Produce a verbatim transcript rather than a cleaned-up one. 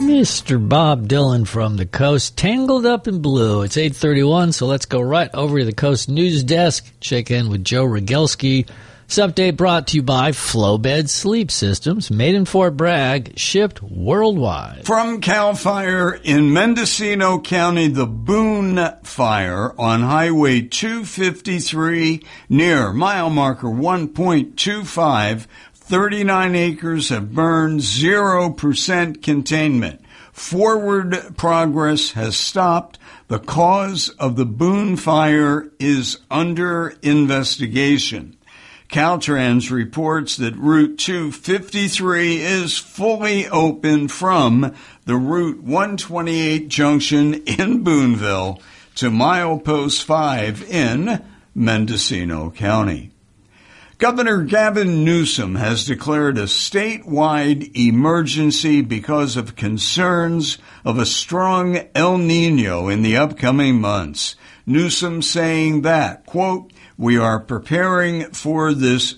Mister Bob Dylan from the coast, tangled up in blue. It's eight thirty-one, so let's go right over to the Coast News Desk, check in with Joe Rogelski. This update brought to you by Flowbed Sleep Systems, made in Fort Bragg, shipped worldwide. From CAL FIRE in Mendocino County, the Boone Fire on Highway two fifty-three near mile marker one point two five. thirty-nine acres have burned, zero percent containment. Forward progress has stopped. The cause of the Boone Fire is under investigation. Caltrans reports that Route two fifty-three is fully open from the Route one twenty-eight junction in Booneville to Milepost five in Mendocino County. Governor Gavin Newsom has declared a statewide emergency because of concerns of a strong El Niño in the upcoming months. Newsom saying that, quote, "We are preparing for this